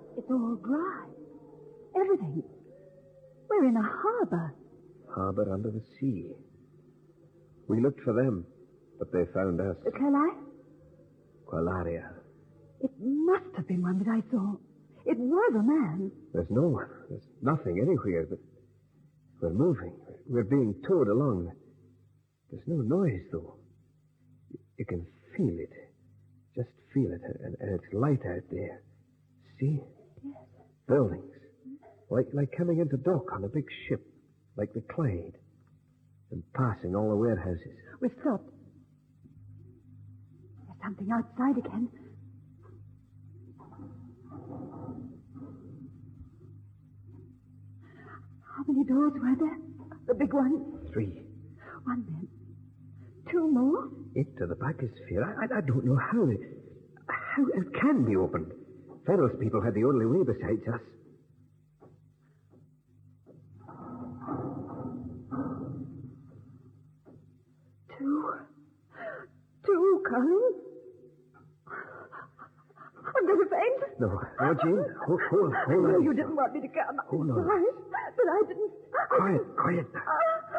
It's all dry. Everything. We're in a harbor. Harbor under the sea. We looked for them, but they found us. Qualaria. It must have been one that I saw. It was a man. There's no one. There's nothing anywhere, but we're moving. We're being towed along. There's no noise, though. You can feel it. Just feel it. And it's light out there. See? Yes. Buildings. Like coming into dock on a big ship. Like the Clyde. And passing all the warehouses. We've stopped. There's something outside again. How many doors were there? The big one? 3. One then. 2 more? Into the biosphere. I don't know how it can be opened. Ferrell's people had the only way besides us. Two, Colin. I'm going to faint. No, Jane. Hold I know on. you didn't want me to come. Hold on. Right, but I didn't. Quiet now.